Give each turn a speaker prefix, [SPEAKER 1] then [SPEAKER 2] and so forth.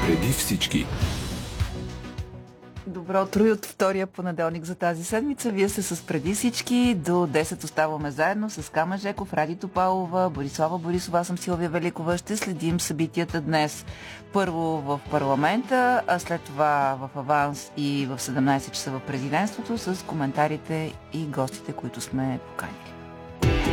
[SPEAKER 1] Преди всички.
[SPEAKER 2] Добро утро и от втория понеделник за тази седмица. Вие сте с Преди всички. До 10 оставаме заедно с Камен Жеков, Ради Топалова, Борислава Борисова. Аз съм Силвия Великова. Ще следим събитията днес. Първо в парламента, а след това в аванс и в 17 часа в президентството с коментарите и гостите, които сме поканили.